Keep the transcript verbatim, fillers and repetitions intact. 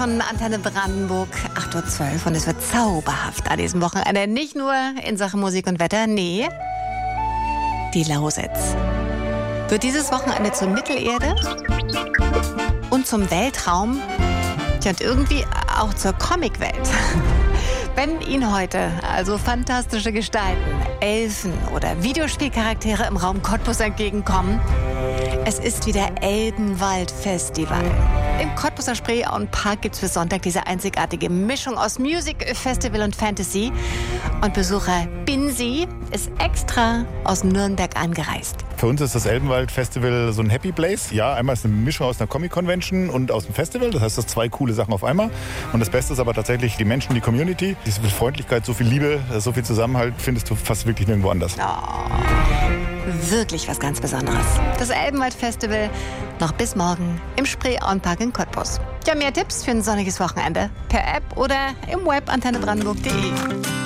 Von Antenne Brandenburg, acht Uhr zwölf, und es wird zauberhaft an diesem Wochenende. Nicht nur in Sachen Musik und Wetter, nee, die Lausitz wird dieses Wochenende zur Mittelerde und zum Weltraum, ja, und irgendwie auch zur Comicwelt. Wenn Ihnen heute also fantastische Gestalten, Elfen oder Videospielcharaktere im Raum Cottbus entgegenkommen, es ist wieder Elbenwald-Festival. Im Cottbuser Spreeauenpark gibt es für Sonntag diese einzigartige Mischung aus Music, Festival und Fantasy. Und Besucher Binsi ist extra aus Nürnberg angereist. Für uns ist das Elbenwald-Festival so ein Happy Place. Ja, einmal ist eine Mischung aus einer Comic-Convention und aus dem Festival. Das heißt, das sind zwei coole Sachen auf einmal. Und das Beste ist aber tatsächlich die Menschen, die Community. Diese Freundlichkeit, so viel Liebe, so viel Zusammenhalt findest du fast wirklich nirgendwo anders. Oh, wirklich was ganz Besonderes. Das Elbenwald-Festival noch bis morgen im Spreeauenpark in Cottbus. Ja, mehr Tipps für ein sonniges Wochenende per App oder im Web antenne brandenburg punkt de.